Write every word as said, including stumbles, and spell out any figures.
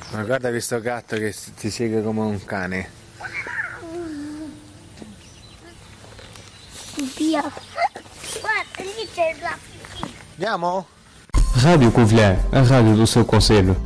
Ma guarda questo gatto che ti segue come un cane. Via. Guarda, lì c'è la pipì. Andiamo? Rádio Covilhã, a rádio do seu concelho.